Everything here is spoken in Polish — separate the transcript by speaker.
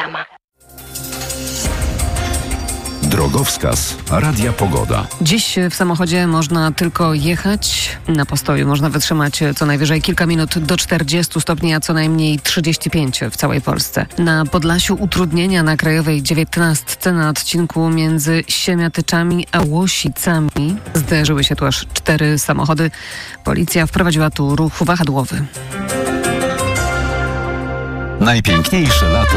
Speaker 1: Adama.
Speaker 2: Drogowskaz Radia Pogoda.
Speaker 3: Dziś w samochodzie można tylko jechać. Na postoju można wytrzymać co najwyżej kilka minut do 40 stopni, a co najmniej 35 w całej Polsce. Na Podlasiu utrudnienia na Krajowej 19 na odcinku między Siemiatyczami a Łosicami. Zderzyły się tu aż 4 samochody. Policja wprowadziła tu ruch wahadłowy.
Speaker 2: Najpiękniejsze lato